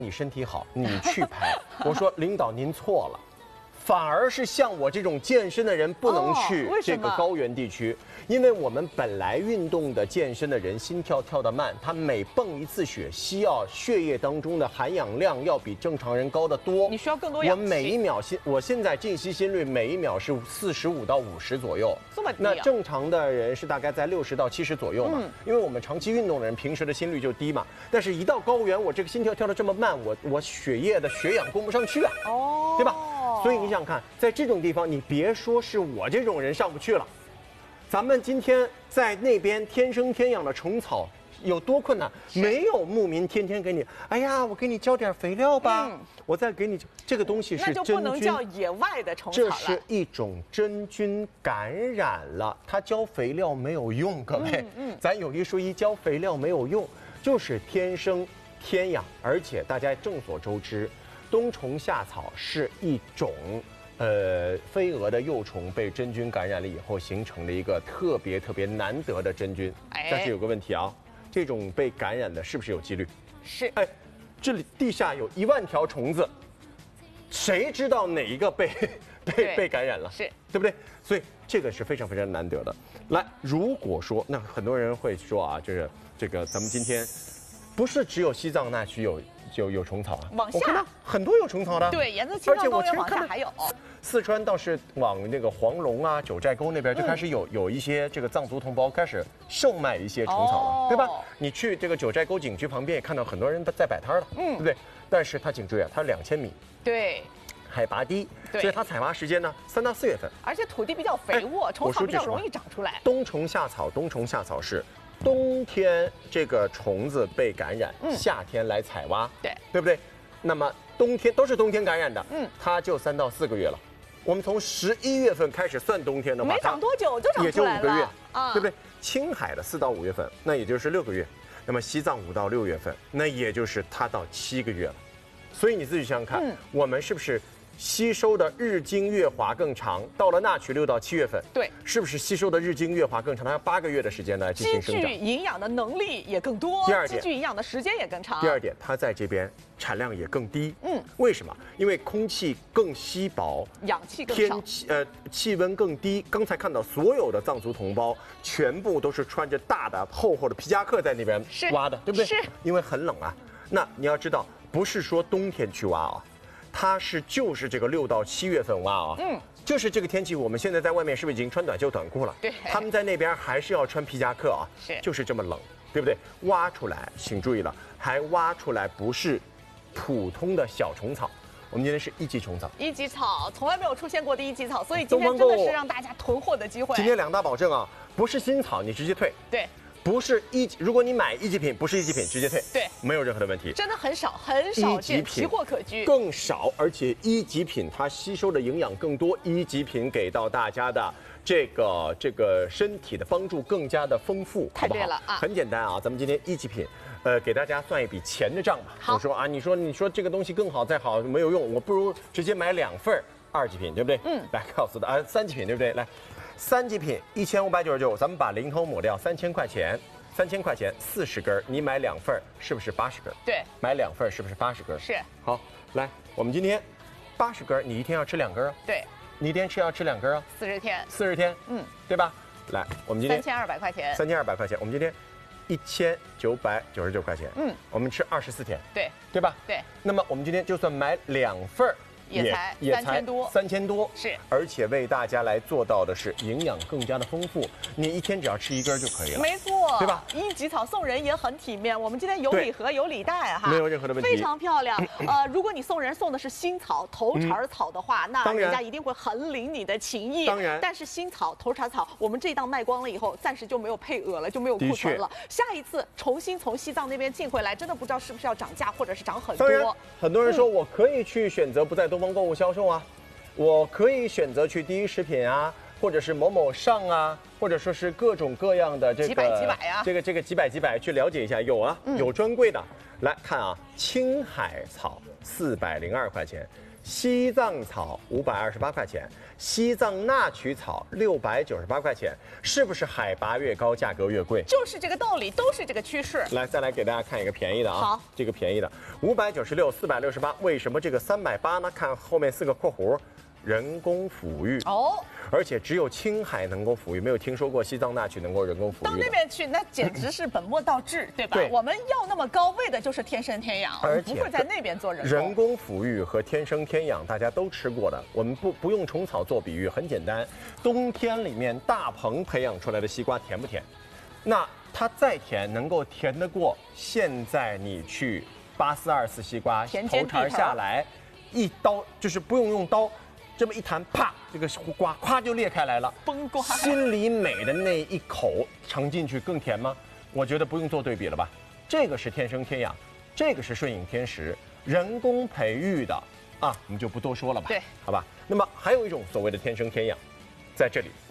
你身体好，你去拍。我说领导您错了。 反而是像我这种健身的人不能去这个高原地区，因为我们本来运动的健身的人心跳跳得慢，他每泵一次血，需要血液当中的含氧量要比正常人高得多。 你需要更多氧气。 我每一秒我现在静息心率每一秒是45到50左右， 这么低、 那正常的人是大概在60到70左右嘛。因为我们长期运动的人平时的心率就低嘛，但是一到高原，我这个心跳跳得这么慢，我血液的血氧供不上去啊，对吧？ 所以你想想看，在这种地方，你别说是我这种人上不去了，咱们今天在那边天生天养的虫草有多困难？没有牧民天天给你，哎呀，我给你浇点肥料吧，我再给你这个东西是真菌， 那就不能叫野外的虫草了。 这是一种真菌感染了，它浇肥料没有用，各位，咱有一说一，浇肥料没有用，就是天生天养，而且大家众所周知。 冬虫夏草是一种，飞蛾的幼虫被真菌感染了以后形成的一个特别难得的真菌。但是有个问题啊，这种被感染的是不是有几率？ 是。 这里地下有1万条虫子，谁知道哪一个被感染了？ 是， 对不对？所以这个是非常难得的。来，如果说那很多人会说啊，就是这个咱们今天不是只有西藏那区有虫草啊， 往下我看到很多有虫草的， 对，沿着青藏高原往下还有。 四川倒是往那个黄龙啊、九寨沟那边就开始有一些这个藏族同胞开始售卖一些虫草了，对吧？你去这个九寨沟景区旁边也看到很多人在摆摊了，对不对？但是它颈椎啊，它2000米， 对， 海拔低，所以它采挖时间呢3到4月份， 而且土地比较肥沃，虫草比较容易长出来。 冬虫夏草是。 冬天这个虫子被感染，夏天来采挖，对不对？那么冬天都是冬天感染的，它就3到4个月了。我们从11月份开始算冬天的话， 没长多久就长出来了， 也就5个月，对不对？青海的4到5月份，那也就是6个月。那么西藏5到6月份，那也就是它到7个月了。所以你自己想想看，我们是不是？ 吸收的日经月华更长，到了那曲6到7月份， 对，是不是吸收的日经月华更长？它要8个月的时间来进行生长， 积聚营养的能力也更多， 第二点， 积聚营养的时间也更长。 第二点，它在这边产量也更低。为什么？因为空气更稀薄， 氧气更少， 气温更低。刚才看到所有的藏族同胞全部都是穿着大的厚的皮夹克在那边挖的，对不对？ 是， 因为很冷啊。那你要知道，不是说冬天去挖啊。 它就是这个6到7月份挖啊，就是这个天气，我们现在在外面是不是已经穿短袖短裤了？ 对， 他们在那边还是要穿皮夹克啊，就是这么冷，对不对？挖出来，请注意了，还挖出来不是普通的小虫草，我们今天是1级虫草 ，1级草从来没有出现过的1级草，所以今天真的是让大家囤货的机会。 今天2大保证啊，不是新草你直接退， 对。 不是如果你买1级品，不是1级品，直接退， 对， 没有任何的问题。 真的很少见，奇货可居， 更少，而且1级品它吸收的营养更多，1级品给到大家的这个身体的帮助更加的丰富， 太对了啊！ 很简单啊，咱们今天1级品，给大家算一笔钱的账吧。 好， 我说啊，你说这个东西更好再好没有用，我不如直接买2份2级品，对不对？来告诉他3级品对不对？来。 3级品1599，咱们把零头抹掉，3000块钱，3000块钱40根，你买2份是不是80根？ 对， 买2份是不是80根？ 是。 好，来，我们今天80根，你一天要吃2根啊？ 对， 你一天要吃2根啊 ？40天。 40天，对吧？来，我们今天 3200块钱 ，3200块钱，我们今天1999块钱，我们吃24天，对吧？ 对。 那么我们今天就算买2份。 也才 3000多， 是， 而且为大家来做到的是营养更加的丰富，你一天只要吃1根就可以了， 没错， 对吧 ？1级草送人也很体面，我们今天有礼盒有礼袋哈， 没有任何的问题， 非常漂亮。如果你送人送的是新草头茬草的话，那人家一定会很领你的情谊。 当然， 但是新草头茬草，我们这一档卖光了以后，暂时就没有配额了，就没有库存了。下一次重新从西藏那边进回来，真的不知道是不是要涨价，或者是涨很多。 当然，很多人说我可以去选择不在东方购物销售啊。 我可以选择去第一食品啊，或者是某某上啊，或者说是各种各样的这个几百啊， 这个几百去了解一下，有啊，有专柜的。 来看啊，青海草402块钱，西藏草528块钱，西藏纳曲草698块钱，是不是海拔越高价格越贵？ 就是这个道理，都是这个趋势。 来，再来给大家看一个便宜的啊， 好， 这个便宜的596、468，为什么这个380呢？看后面4个括弧，人工抚育哦。 而且只有青海能够抚育，没有听说过西藏纳曲能够人工抚育。 到那边去，那简直是本末倒置，对吧？ 对， 我们要那么高，为的就是天生天养，而不会在那边做人工抚育和天生天养，大家都吃过的。我们不用虫草做比喻，很简单。冬天里面大棚培养出来的西瓜甜不甜？那它再甜，能够甜得过现在你去8424西瓜头茬下来，一刀就是不用刀。这么一弹，啪，这个瓜咵就裂开来了， 崩瓜。 心里美的那一口尝进去更甜吗？我觉得不用做对比了吧。这个是天生天养，这个是顺应天时，人工培育的啊，我们就不多说了吧。 对， 好吧。那么还有一种所谓的天生天养，在这里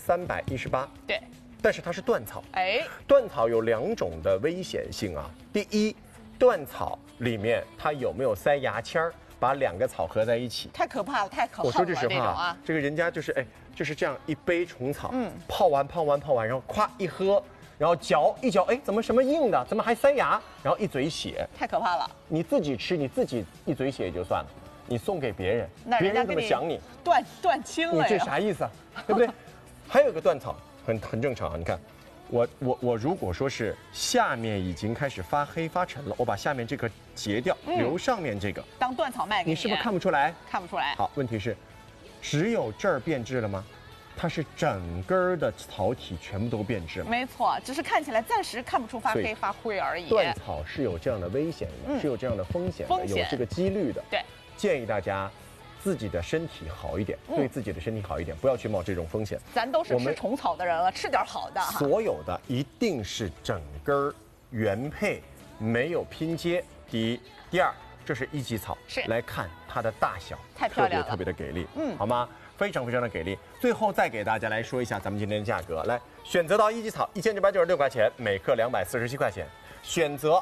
，318。 对， 但是它是断草。 哎， 断草有2种的危险性啊。第一，断草里面它有没有塞牙签儿？把2个草合在一起， 太可怕了，太可恨了。 我说句实话啊， 这个人家就是这样一杯虫草，泡完，然后咵一喝，然后嚼一嚼，哎，怎么什么硬的，怎么还塞牙，然后一嘴血， 太可怕了。 你自己吃，你自己一嘴血也就算了，你送给别人，别人怎么想你？ 断亲了呀？ 你这啥意思啊？对不对？还有个断草，很正常啊，你看。我如果说是下面已经开始发黑发沉了，我把下面这个截掉，留上面这个当断草卖给你， 你是不是看不出来？ 看不出来。 好，问题是，只有这儿变质了吗？它是整根的草体全部都变质了。 没错，只是看起来暂时看不出发黑发灰而已。 断草是有这样的危险的，是有这样的风险的，有这个几率的。 对， 建议大家。自己的身体好一点，对自己的身体好一点，不要去冒这种风险。 咱都是吃虫草的人了，吃点好的。 所有的一定是整根原配，没有拼接。第一，第二，这是1级草， 是来看它的大小， 太漂亮了， 特别的给力，好吗？非常的给力。最后再给大家来说一下咱们今天的价格，来选择到1级草1996块钱，每克247块钱。选择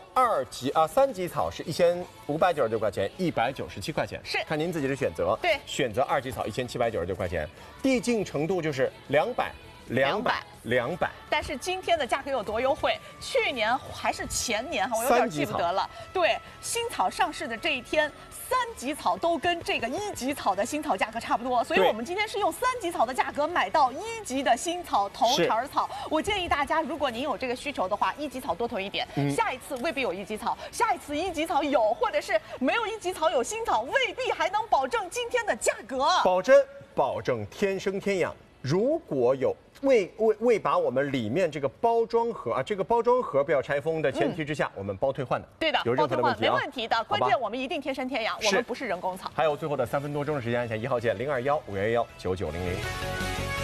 3级草是1596块钱，197块钱， 是看您自己的选择。 对， 选择2级草1796块钱，递进程度就是200。 但是今天的价格有多优惠？去年还是前年哈，我有点记不得了。对，新草上市的这一天，3级草都跟这个1级草的新草价格差不多，所以我们今天是用3级草的价格买到1级的新草头茬草。我建议大家，如果您有这个需求的话，1级草多囤一点，下一次未必有1级草，下一次1级草有，或者是没有1级草有新草，未必还能保证今天的价格。 保证天生天养。如果有未把我们里面这个包装盒啊，这个包装盒不要拆封的前提之下，我们包退换的。 对的， 有任何的问题没问题的。关键我们一定天生天养，我们不是人工草。 还有最后的3分多钟的时间，按下1号键0215119900。